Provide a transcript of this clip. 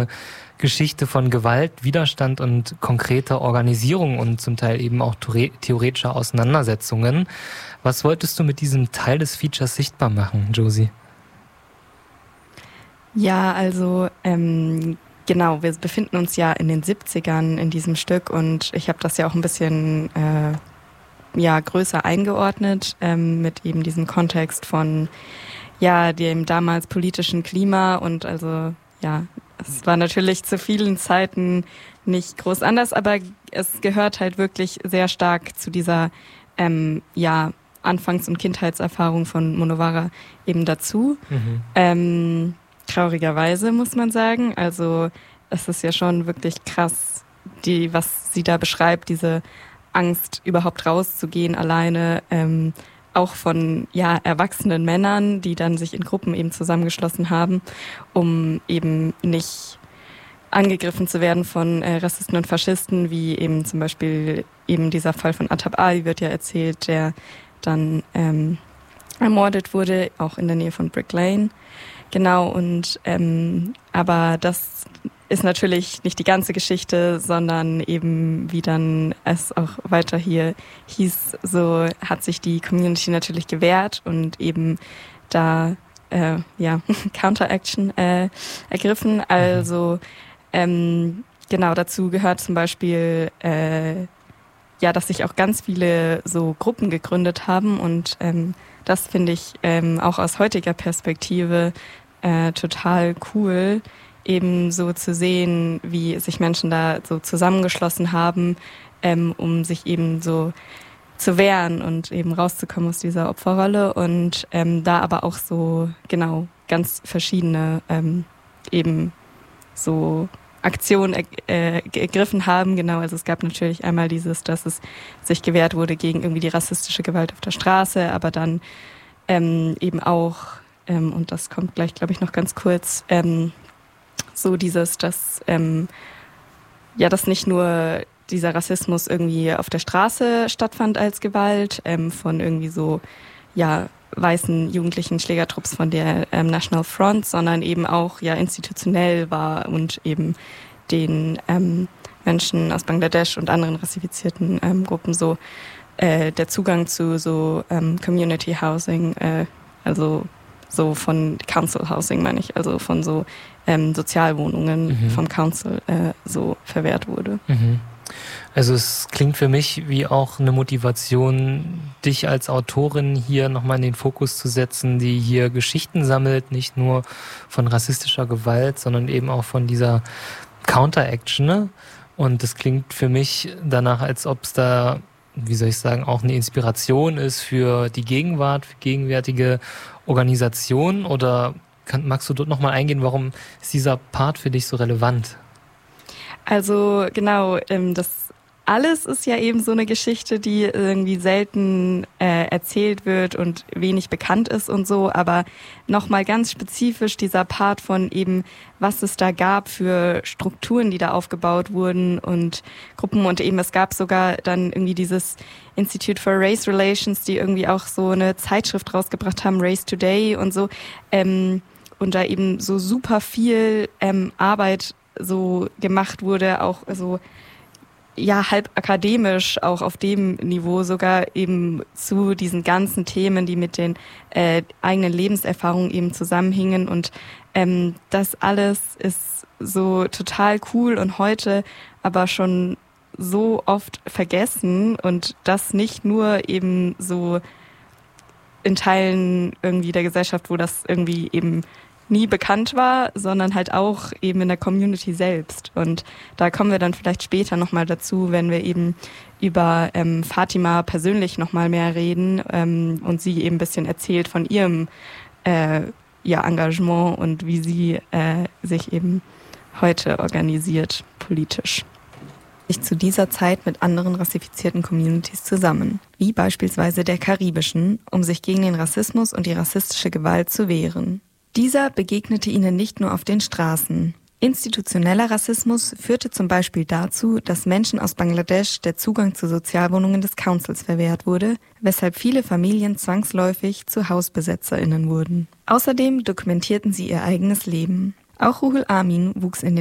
eine Geschichte von Gewalt, Widerstand und konkreter Organisierung und zum Teil eben auch theoretischer Auseinandersetzungen. Was wolltest du mit diesem Teil des Features sichtbar machen, Josie? Ja, also genau, wir befinden uns ja in den 70ern in diesem Stück und ich habe das ja auch ein bisschen größer eingeordnet mit eben diesem Kontext von dem damals politischen Klima und also es war natürlich zu vielen Zeiten nicht groß anders, aber es gehört halt wirklich sehr stark zu dieser Anfangs- und Kindheitserfahrung von Monowara eben dazu. Traurigerweise muss man sagen, also es ist ja schon wirklich krass, was sie da beschreibt, diese Angst überhaupt rauszugehen alleine, auch von erwachsenen Männern, die dann sich in Gruppen eben zusammengeschlossen haben, um eben nicht angegriffen zu werden von Rassisten und Faschisten, wie eben zum Beispiel eben dieser Fall von Atab Ali wird ja erzählt, der dann ermordet wurde, auch in der Nähe von Brick Lane. Genau, und aber das ist natürlich nicht die ganze Geschichte, sondern eben, wie dann es auch weiter hier hieß, so hat sich die Community natürlich gewehrt und eben da Counteraction ergriffen. Also genau, dazu gehört zum Beispiel dass sich auch ganz viele so Gruppen gegründet haben und das finde ich auch aus heutiger Perspektive total cool, eben so zu sehen, wie sich Menschen da so zusammengeschlossen haben, um sich eben so zu wehren und eben rauszukommen aus dieser Opferrolle und da aber auch so, genau, ganz verschiedene eben so Aktionen ergriffen haben. Genau, also es gab natürlich einmal dass es sich gewehrt wurde gegen irgendwie die rassistische Gewalt auf der Straße, aber dann eben auch, und das kommt gleich, glaube ich, noch ganz kurz, so dass nicht nur dieser Rassismus irgendwie auf der Straße stattfand als Gewalt, von irgendwie so, weißen jugendlichen Schlägertrupps von der National Front, sondern eben auch institutionell war und eben den Menschen aus Bangladesch und anderen rassifizierten Gruppen so der Zugang zu so Community Housing, also so von Council Housing meine ich, also von so Sozialwohnungen vom Council so verwehrt wurde. Also es klingt für mich wie auch eine Motivation, dich als Autorin hier nochmal in den Fokus zu setzen, die hier Geschichten sammelt, nicht nur von rassistischer Gewalt, sondern eben auch von dieser Counteraction. Ne? Und das klingt für mich danach, als ob es da, wie soll ich sagen, auch eine Inspiration ist für die Gegenwart, für gegenwärtige Organisationen. Oder magst du dort nochmal eingehen, warum ist dieser Part für dich so relevant? Also genau, das alles ist ja eben so eine Geschichte, die irgendwie selten erzählt wird und wenig bekannt ist und so, aber nochmal ganz spezifisch dieser Part von eben, was es da gab für Strukturen, die da aufgebaut wurden und Gruppen und eben es gab sogar dann irgendwie dieses Institute for Race Relations, die irgendwie auch so eine Zeitschrift rausgebracht haben, Race Today und so, und da eben so super viel Arbeit so gemacht wurde, auch so halb akademisch, auch auf dem Niveau sogar eben zu diesen ganzen Themen, die mit den eigenen Lebenserfahrungen eben zusammenhingen und das alles ist so total cool und heute aber schon so oft vergessen und das nicht nur eben so in Teilen irgendwie der Gesellschaft, wo das irgendwie eben nie bekannt war, sondern halt auch eben in der Community selbst. Und da kommen wir dann vielleicht später nochmal dazu, wenn wir eben über Fatima persönlich nochmal mehr reden und sie eben ein bisschen erzählt von ihrem Engagement und wie sie sich eben heute organisiert politisch. Sich zu dieser Zeit mit anderen rassifizierten Communities zusammen, wie beispielsweise der karibischen, um sich gegen den Rassismus und die rassistische Gewalt zu wehren. Dieser begegnete ihnen nicht nur auf den Straßen. Institutioneller Rassismus führte zum Beispiel dazu, dass Menschen aus Bangladesch der Zugang zu Sozialwohnungen des Councils verwehrt wurde, weshalb viele Familien zwangsläufig zu HausbesetzerInnen wurden. Außerdem dokumentierten sie ihr eigenes Leben. Auch Ruhul Amin wuchs in den